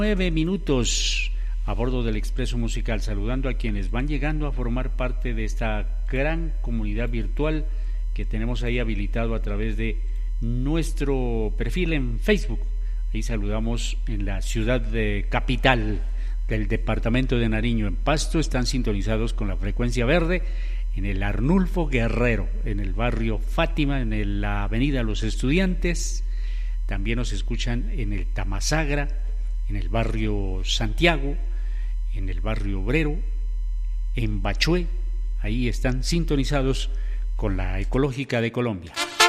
9 minutos a bordo del Expreso Musical, saludando a quienes van llegando a formar parte de esta gran comunidad virtual que tenemos ahí habilitado a través de nuestro perfil en Facebook. Ahí saludamos en la ciudad capital del departamento de Nariño, en Pasto. Están sintonizados con la frecuencia verde en el Arnulfo Guerrero, en el barrio Fátima, en la avenida Los Estudiantes. También nos escuchan en el Tamasagra, en el barrio Santiago, en el barrio Obrero, en Bachué. Ahí están sintonizados con la Ecológica de Colombia.